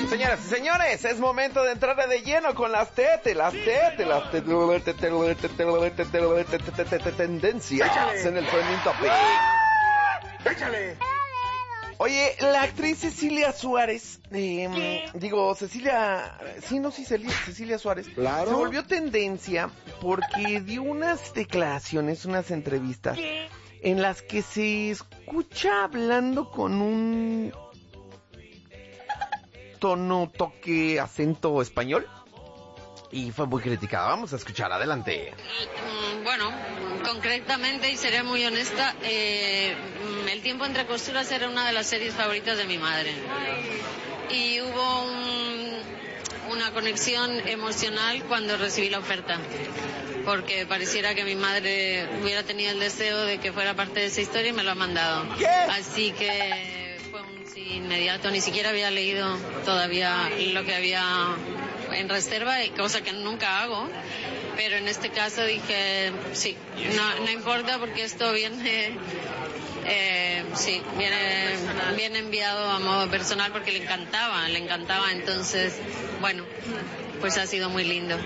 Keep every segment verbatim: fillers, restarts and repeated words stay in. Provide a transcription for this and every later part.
Señoras y señores, es momento de entrar de lleno con las tete, las tete, las tendencias en el trending topic. ¡Échale! Oye, la actriz Cecilia Suárez, eh, digo, Cecilia, sí, no, sí, Celia, Cecilia Suárez, claro, se volvió tendencia porque dio unas declaraciones, unas entrevistas, en las que se escucha hablando con un tono, toque, acento español, y fue muy criticada. Vamos a escuchar, adelante. Bueno, concretamente, y seré muy honesta, eh, El tiempo entre costuras era una de las series favoritas de mi madre. Y hubo un, una conexión emocional cuando recibí la oferta, porque pareciera que mi madre hubiera tenido el deseo de que fuera parte de esa historia y me lo ha mandado. ¿Qué? Así que fue un sí inmediato, ni siquiera había leído todavía lo que había en reserva, cosa que nunca hago, pero en este caso dije sí, no, no importa porque esto viene eh, sí, viene, viene enviado a modo personal porque le encantaba, le encantaba, entonces bueno, pues ha sido muy lindo.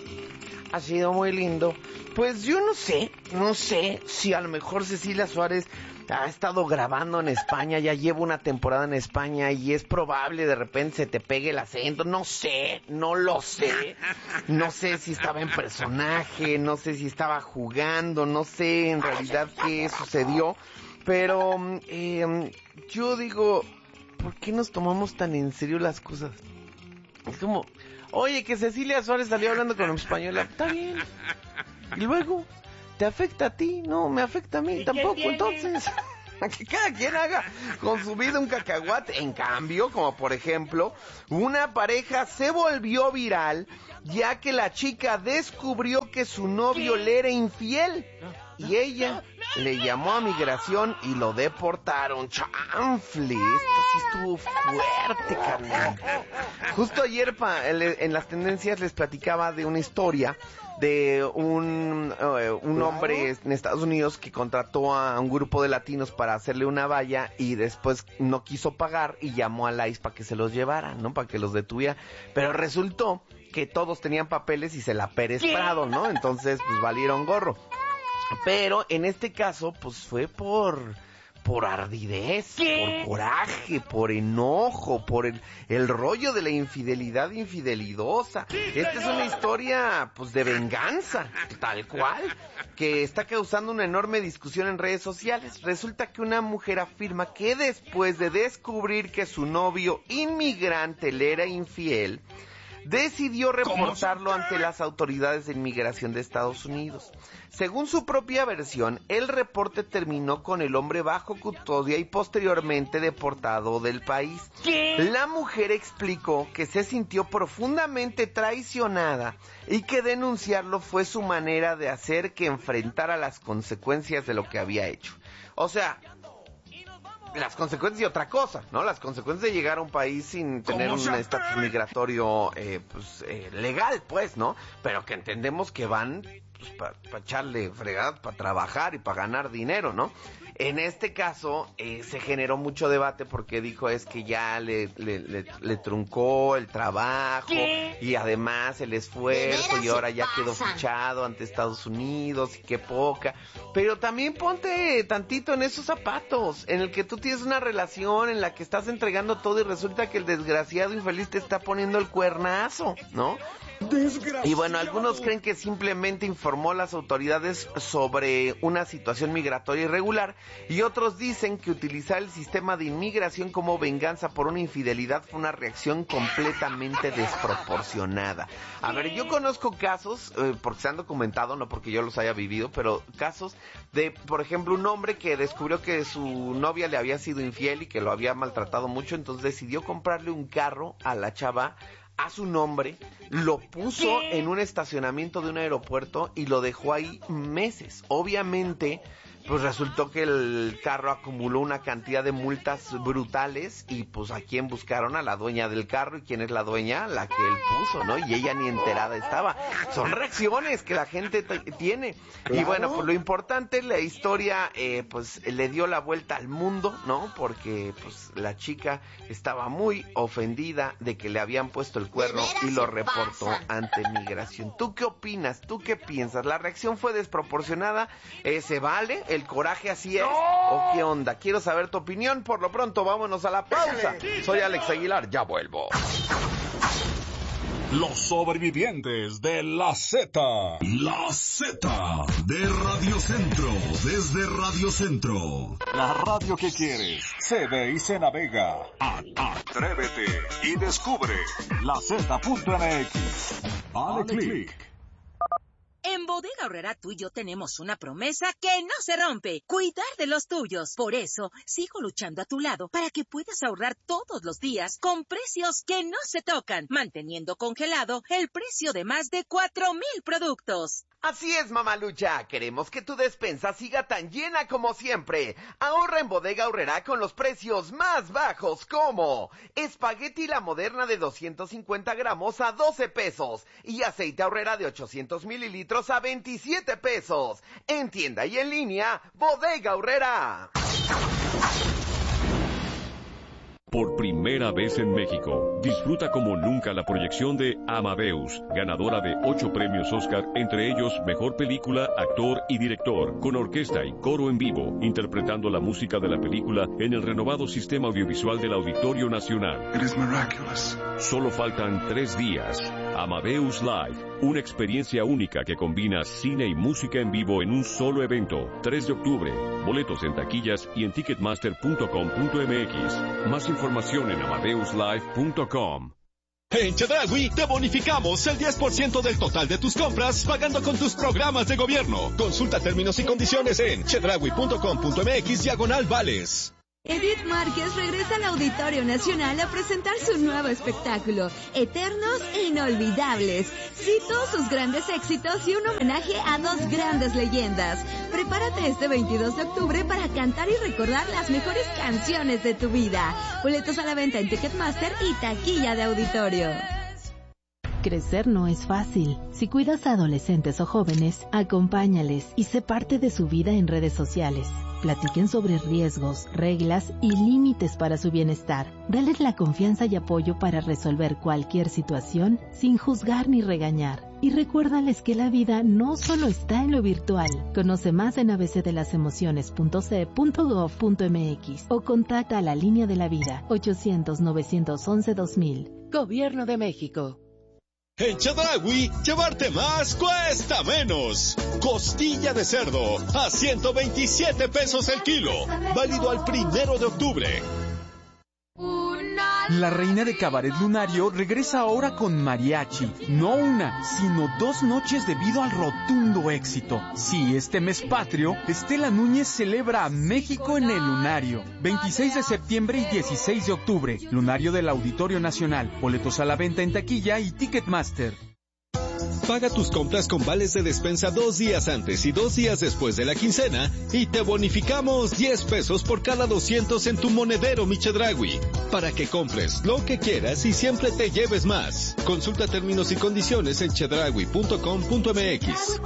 Ha sido muy lindo. Pues yo no sé, no sé si a lo mejor Cecilia Suárez ha estado grabando en España, ya lleva una temporada en España y es probable de repente se te pegue el acento, no sé, no lo sé, no sé si estaba en personaje, no sé si estaba jugando, no sé en realidad qué sucedió, pero eh, yo digo, ¿por qué nos tomamos tan en serio las cosas? Es como, oye, que Cecilia Suárez salió hablando con española, está bien, y luego, ¿te afecta a ti? No, me afecta a mí tampoco, entonces, que cada quien haga con su vida un cacahuate. En cambio, como por ejemplo, una pareja se volvió viral, ya que la chica descubrió que su novio le era infiel, y ella le llamó a migración y lo deportaron. ¡Chanfle! Esto sí estuvo fuerte, carnal. Justo ayer pa, en las tendencias les platicaba de una historia de un, uh, un hombre en Estados Unidos que contrató a un grupo de latinos para hacerle una valla y después no quiso pagar y llamó a la I C E para que se los llevara, ¿no? Para que los detuviera. Pero resultó que todos tenían papeles y se la Pérez Prado, ¿no? Entonces, pues valieron gorro. Pero en este caso, pues fue por... por ardidez, ¿Qué? por coraje, por enojo, por el, el rollo de la infidelidad infidelidosa. Esta es una historia, pues, de venganza, tal cual, que está causando una enorme discusión en redes sociales. Resulta que una mujer afirma que después de descubrir que su novio inmigrante le era infiel, decidió reportarlo ante las autoridades de inmigración de Estados Unidos. Según su propia versión, el reporte terminó con el hombre bajo custodia y posteriormente deportado del país. ¿Qué? La mujer explicó que se sintió profundamente traicionada y que denunciarlo fue su manera de hacer que enfrentara las consecuencias de lo que había hecho. O sea, las consecuencias de otra cosa, ¿no? Las consecuencias de llegar a un país sin tener un estatus migratorio, eh, pues, eh, legal, pues, ¿no? Pero que entendemos que van, pues, para pa echarle fregadas, para trabajar y para ganar dinero, ¿no? En este caso, eh, se generó mucho debate porque dijo es que ya le, le, le, le truncó el trabajo, ¿qué? Y además el esfuerzo y ahora ya quedó fichado ante Estados Unidos y qué poca. Pero también ponte tantito en esos zapatos, en el que tú tienes una relación en la que estás entregando todo y resulta que el desgraciado infeliz te está poniendo el cuernazo, ¿no? Desgraciado. Y bueno, algunos creen que simplemente informó a las autoridades sobre una situación migratoria irregular y otros dicen que utilizar el sistema de inmigración como venganza por una infidelidad fue una reacción completamente desproporcionada. A ver, yo conozco casos, eh, porque se han documentado, no porque yo los haya vivido, pero casos de, por ejemplo, un hombre que descubrió que su novia le había sido infiel y que lo había maltratado mucho, entonces decidió comprarle un carro a la chava a su nombre, lo puso ¿Qué? en un estacionamiento de un aeropuerto y lo dejó ahí meses. Obviamente, pues resultó que el carro acumuló una cantidad de multas brutales y pues a quién buscaron, a la dueña del carro. ¿Y quién es la dueña? La que él puso, ¿no? Y ella ni enterada estaba. Son reacciones que la gente t- tiene. ¿Claro? Y bueno, pues lo importante, la historia eh, pues le dio la vuelta al mundo, ¿no? Porque pues la chica estaba muy ofendida de que le habían puesto el cuerno y lo reportó pasa? ante migración. ¿Tú qué opinas? ¿Tú qué piensas? ¿La reacción fue desproporcionada? Eh, ¿Se vale? ¿El coraje así es? ¡No! ¿O qué onda? Quiero saber tu opinión. Por lo pronto, vámonos a la pausa. Soy Alex Aguilar, ya vuelvo. Los sobrevivientes de la Z. La Z de Radio Centro, desde Radio Centro. La radio que quieres, se ve y se navega. Atrévete y descubre la Z punto M X. Dale click. En Bodega Aurrerá tú y yo tenemos una promesa que no se rompe: cuidar de los tuyos. Por eso, sigo luchando a tu lado para que puedas ahorrar todos los días con precios que no se tocan, manteniendo congelado el precio de más de cuatro mil productos. Así es, mamalucha. Queremos que tu despensa siga tan llena como siempre. Ahorra en Bodega Aurrerá con los precios más bajos, como espagueti La Moderna de doscientos cincuenta gramos a doce pesos y aceite Aurrerá de ochocientos mililitros a veintisiete pesos. En tienda y en línea, Bodega Aurrerá. Por primera vez en México, disfruta como nunca la proyección de Amadeus, ganadora de ocho premios Oscar, entre ellos Mejor Película, Actor y Director, con orquesta y coro en vivo, interpretando la música de la película en el renovado sistema audiovisual del Auditorio Nacional. It is miraculous. Solo faltan tres días. Amadeus Live, una experiencia única que combina cine y música en vivo en un solo evento. tres de octubre, boletos en taquillas y en ticketmaster punto com punto m x. Más información en amadeus live punto com. En Chedraui te bonificamos el diez por ciento del total de tus compras pagando con tus programas de gobierno. Consulta términos y condiciones en chedraui punto com punto m x diagonal vales. Edith Márquez regresa al Auditorio Nacional a presentar su nuevo espectáculo, Eternos e Inolvidables. Sí, todos sus grandes éxitos y un homenaje a dos grandes leyendas. Prepárate este veintidós de octubre para cantar y recordar las mejores canciones de tu vida. Boletos a la venta en Ticketmaster y taquilla de auditorio. Crecer no es fácil. Si cuidas a adolescentes o jóvenes, acompáñales y sé parte de su vida en redes sociales. Platiquen sobre riesgos, reglas y límites para su bienestar. Dales la confianza y apoyo para resolver cualquier situación sin juzgar ni regañar. Y recuérdales que la vida no solo está en lo virtual. Conoce más en a b c de las emociones punto c e punto gov punto m x o contacta a la Línea de la Vida ochocientos, novecientos once, dos mil. Gobierno de México. En Chedraui, llevarte más cuesta menos. Costilla de cerdo a ciento veintisiete pesos el kilo. Válido al primero de octubre. La reina de Cabaret Lunario regresa ahora con mariachi. No una, sino dos noches debido al rotundo éxito. Sí, este mes patrio, Estela Núñez celebra a México en el Lunario. veintiséis de septiembre y dieciséis de octubre. Lunario del Auditorio Nacional. Boletos a la venta en taquilla y Ticketmaster. Paga tus compras con vales de despensa dos días antes y dos días después de la quincena y te bonificamos diez pesos por cada doscientos en tu monedero Mi Chedraui, para que compres lo que quieras y siempre te lleves más. Consulta términos y condiciones en chedraui punto com punto m x.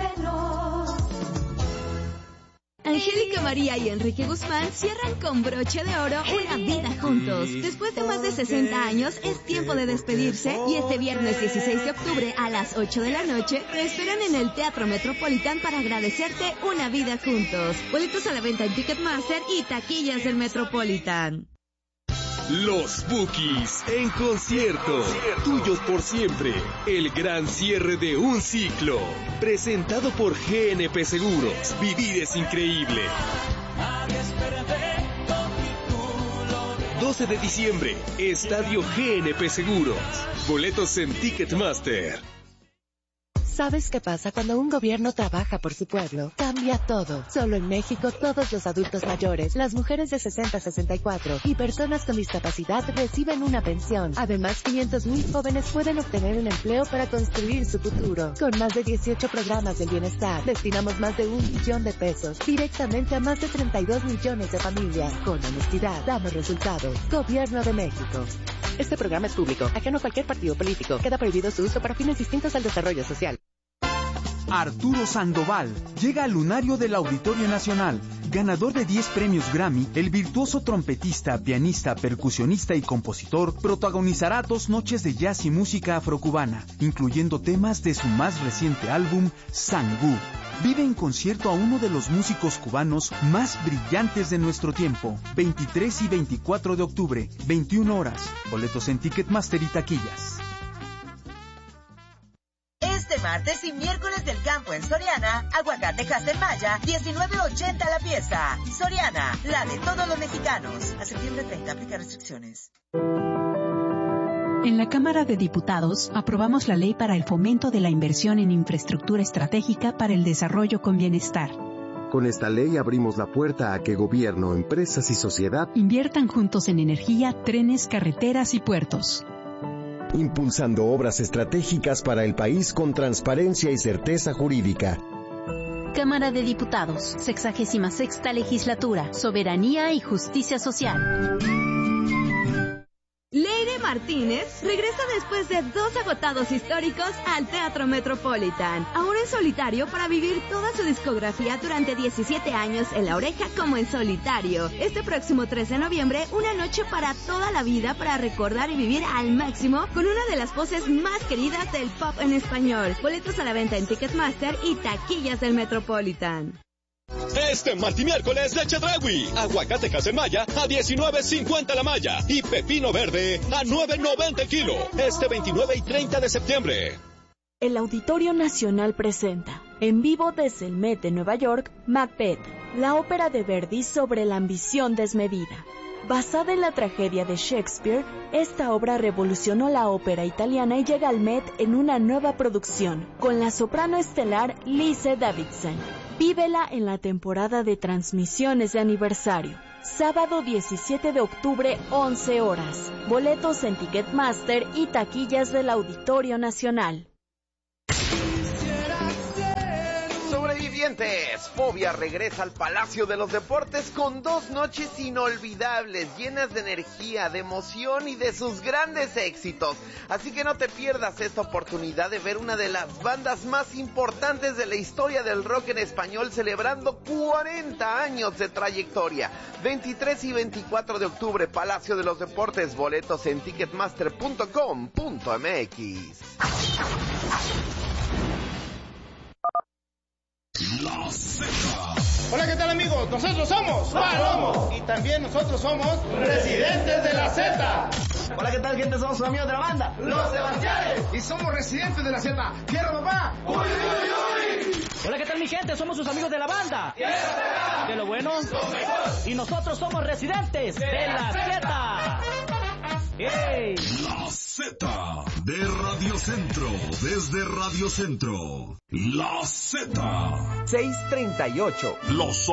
Angélica María y Enrique Guzmán cierran con broche de oro una vida juntos. Después de más de sesenta años, es tiempo de despedirse y este viernes dieciséis de octubre a las ocho de la noche te esperan en el Teatro Metropolitan para agradecerte una vida juntos. Boletos a la venta en Ticketmaster y taquillas del Metropolitan. Los Bukis en concierto, tuyos por siempre, el gran cierre de un ciclo, presentado por G N P Seguros. Vivir es increíble. doce de diciembre, Estadio G N P Seguros. Boletos en Ticketmaster. ¿Sabes qué pasa cuando un gobierno trabaja por su pueblo? Cambia todo. Solo en México, todos los adultos mayores, las mujeres de sesenta a sesenta y cuatro y personas con discapacidad reciben una pensión. Además, quinientos mil jóvenes pueden obtener un empleo para construir su futuro. Con más de dieciocho programas del bienestar, destinamos más de un billón de pesos directamente a más de treinta y dos millones de familias. Con honestidad, damos resultados. Gobierno de México. Este programa es público, ajeno a cualquier partido político. Queda prohibido su uso para fines distintos al desarrollo social. Arturo Sandoval llega al lunario del Auditorio Nacional. Ganador de diez premios Grammy, el virtuoso trompetista, pianista, percusionista y compositor protagonizará dos noches de jazz y música afrocubana, incluyendo temas de su más reciente álbum, Sangú. Vive en concierto a uno de los músicos cubanos más brillantes de nuestro tiempo. veintitrés y veinticuatro de octubre, veintiuna horas. Boletos en Ticketmaster y taquillas. Este martes y miércoles del campo en Soriana, aguacate Maya, diecinueve ochenta la pieza. Soriana, la de todos los mexicanos. A septiembre treinta, aplica restricciones. En la Cámara de Diputados aprobamos la ley para el fomento de la inversión en infraestructura estratégica para el desarrollo con bienestar. Con esta ley abrimos la puerta a que gobierno, empresas y sociedad inviertan juntos en energía, trenes, carreteras y puertos. Impulsando obras estratégicas para el país con transparencia y certeza jurídica. Cámara de Diputados, sexagésima sexta legislatura, soberanía y justicia social. Leire Martínez regresa después de dos agotados históricos al Teatro Metropolitan, ahora en solitario para vivir toda su discografía durante diecisiete años en La Oreja como en solitario. Este próximo tres de noviembre, una noche para toda la vida para recordar y vivir al máximo con una de las voces más queridas del pop en español. Boletos a la venta en Ticketmaster y taquillas del Metropolitan. Este martes miércoles leche Dragui, aguacate Maya a diecinueve cincuenta la malla y pepino verde a nueve noventa el kilo. Este veintinueve y treinta de septiembre. El Auditorio Nacional presenta, en vivo desde el Met de Nueva York, Macbeth, la ópera de Verdi sobre la ambición desmedida. Basada en la tragedia de Shakespeare, esta obra revolucionó la ópera italiana y llega al Met en una nueva producción, con la soprano estelar Lise Davidson. Vívela en la temporada de transmisiones de aniversario. Sábado diecisiete de octubre, once horas. Boletos en Ticketmaster y taquillas del Auditorio Nacional. Sobrevivientes, Fobia regresa al Palacio de los Deportes con dos noches inolvidables, llenas de energía, de emoción y de sus grandes éxitos. Así que no te pierdas esta oportunidad de ver una de las bandas más importantes de la historia del rock en español celebrando cuarenta años de trayectoria. veintitrés y veinticuatro de octubre, Palacio de los Deportes, boletos en ticketmaster punto com punto m x. La Z. Hola, ¿qué tal, amigos? Nosotros somos Palomo y también nosotros somos Residentes de la Z. Hola, ¿qué tal, gente? Somos sus amigos de la banda Los Sebastianes y somos Residentes de la Z. ¡Quiero, papá! ¡Uy, uy, uy! Hola, ¿qué tal, mi gente? Somos sus amigos de la banda ¡Quiero, de lo bueno y nosotros somos Residentes de, de la Z. ¡Hey! La Z de Radio Centro, desde Radio Centro. La Z. seis treinta y ocho. Los